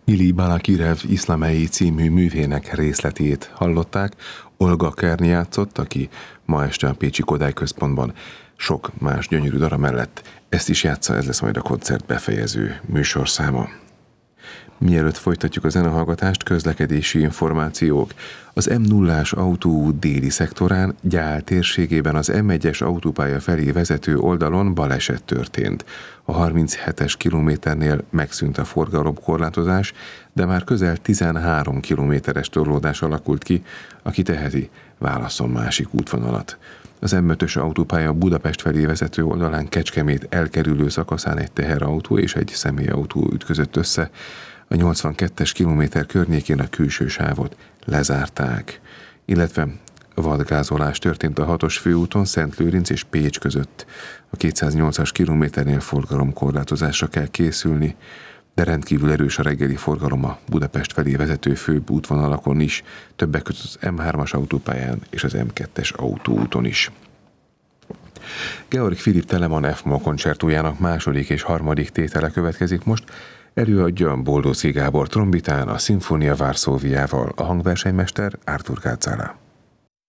Mili Balakirev iszlamei című művének részletét hallották. Olga Kern játszott, aki ma este a Pécsi Kodály Központban sok más gyönyörű darab mellett ezt is játsza, ez lesz majd a koncert befejező műsorszáma. Mielőtt folytatjuk a zenehallgatást, közlekedési információk. Az M0-ás autóút déli szektorán, Gyál térségében az M1-es autópálya felé vezető oldalon baleset történt. A 37-es kilométernél megszűnt a forgalomkorlátozás, de már közel 13 kilométeres torlódás alakult ki, aki teheti, válasszon másik útvonalat. Az M5-ös autópálya Budapest felé vezető oldalán Kecskemét elkerülő szakaszán egy teherautó és egy személyautó ütközött össze. A 82-es kilométer környékén a külső sávot lezárták, illetve vadgázolás történt a 6-os főúton Szentlőrinc és Pécs között. A 208-as kilométernél forgalomkorlátozásra kell készülni, de rendkívül erős a reggeli forgalom a Budapest felé vezető főbb útvonalakon is, többek között az M3-as autópályán és az M2-es autóúton is. Georg Philipp Telemann F-moll koncertújának második és harmadik tétele következik most. Előadja Boldóczy Gábor trombitán, a Szimfónia Varsóviával, a hangversenymester Artur Kácála.